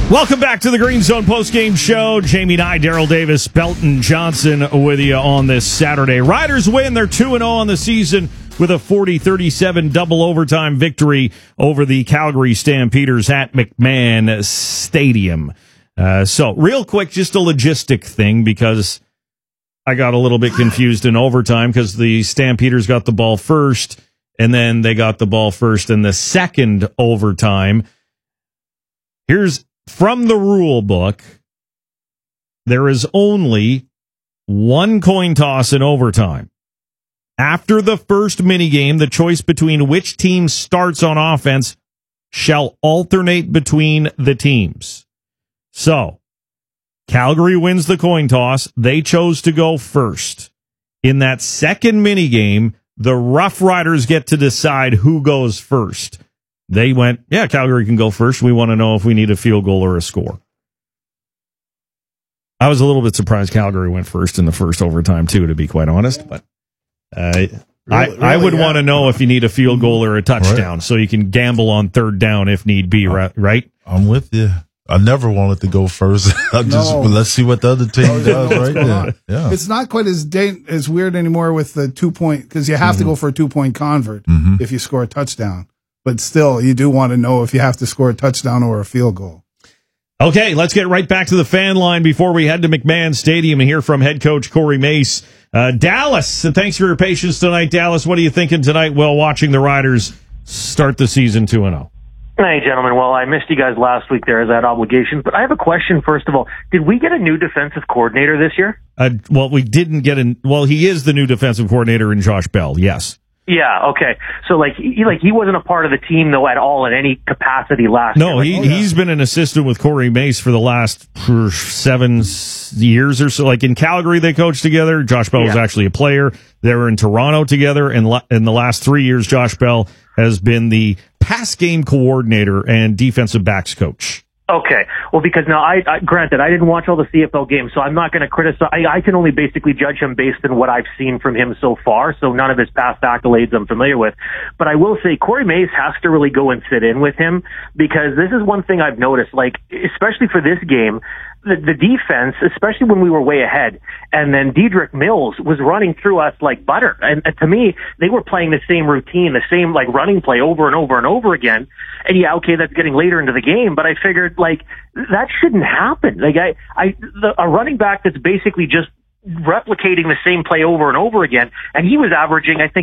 Welcome back to the Green Zone postgame show. Jamie Nye, Daryl Davis, Belton Johnson with you on this Saturday. Riders win. They're 2-0 on the season with a 40-37 double overtime victory over the Calgary Stampeders at McMahon Stadium. So real quick, just a logistic thing because I got a little bit confused in overtime because the Stampeders got the ball first and then they got the ball first in the second overtime. Here's from the rule book, there is only one coin toss in overtime. After the first minigame, the choice between which team starts on offense shall alternate between the teams. So, Calgary wins the coin toss. They chose to go first. In that second minigame, the Rough Riders get to decide who goes first. They went, yeah, Calgary can go first. We want to know if we need a field goal or a score. I was a little bit surprised Calgary went first in the first overtime, too, to be quite honest. But I would want to know if you need a field goal or a touchdown so you can gamble on third down if need be, right? I'm with you. I never wanted to go first. Let's see what the other team does right there. Yeah. It's not quite as weird anymore with the 2-point, because you have to go for a 2-point convert if you score a touchdown. But still, you do want to know if you have to score a touchdown or a field goal. Okay, let's get right back to the fan line before we head to McMahon Stadium and hear from head coach Corey Mace. Dallas, thanks for your patience tonight, Dallas. What are you thinking tonight while watching the Riders start the season 2-0? Hey, gentlemen. Well, I missed you guys last week there as I had obligations, but I have a question, first of all. Did we get a new defensive coordinator this year? Well, we didn't get he is the new defensive coordinator in Josh Bell, yes. Yeah, okay. So, he wasn't a part of the team, though, at all in any capacity last year. No, he's been an assistant with Corey Mace for the last 7 years or so. Like, in Calgary, they coached together. Josh Bell was actually a player. They were in Toronto together. And in the last 3 years, Josh Bell has been the pass game coordinator and defensive backs coach. Okay. Well, because now, granted, I didn't watch all the CFL games, so I'm not going to criticize. I can only basically judge him based on what I've seen from him so far, so none of his past accolades I'm familiar with. But I will say Corey Mace has to really go and sit in with him, because this is one thing I've noticed, especially for this game, the defense, especially when we were way ahead, and then Dedrick Mills was running through us like butter. And to me, they were playing the same routine, the same running play over and over and over again. And yeah, okay, that's getting later into the game, but I figured that shouldn't happen. A running back that's basically just replicating the same play over and over again, and he was averaging, I think,